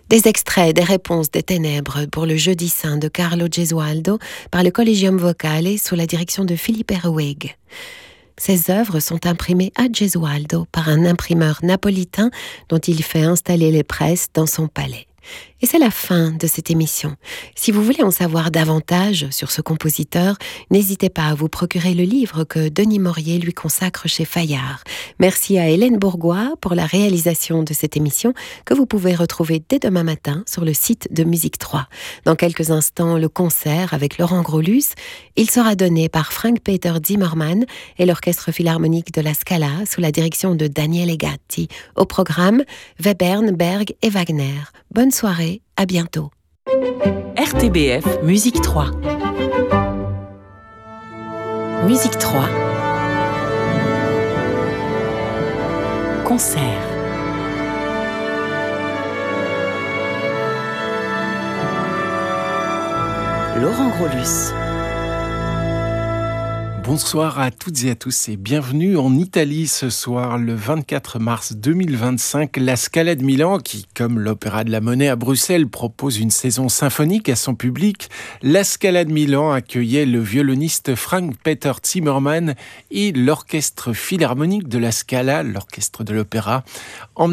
Des extraits des Réponses des Ténèbres pour le Jeudi Saint de Carlo Gesualdo par le Collegium Vocale sous la direction de Philippe Herweg. Ces œuvres sont imprimées à Gesualdo par un imprimeur napolitain dont il fait installer les presses dans son palais. Et c'est la fin de cette émission. Si vous voulez en savoir davantage sur ce compositeur, n'hésitez pas à vous procurer le livre que Denis Maurier lui consacre chez Fayard. Merci à Hélène Bourgois pour la réalisation de cette émission que vous pouvez retrouver dès demain matin sur le site de Musique 3. Dans quelques instants, le concert avec Laurent Grolus. Il sera donné par Frank-Peter Zimmermann et l'Orchestre Philharmonique de la Scala sous la direction de Daniele Gatti. Au programme, Webern, Berg et Wagner. Bonne soirée, à bientôt. RTBF Musique 3. Musique 3. Concert. Laurent Grolus. Bonsoir à toutes et à tous et bienvenue en Italie ce soir, le 24 mars 2025. La Scala de Milan, qui, comme l'Opéra de la Monnaie à Bruxelles, propose une saison symphonique à son public, la Scala de Milan accueillait le violoniste Frank-Peter Zimmermann et l'Orchestre Philharmonique de la Scala, l'orchestre de l'opéra, en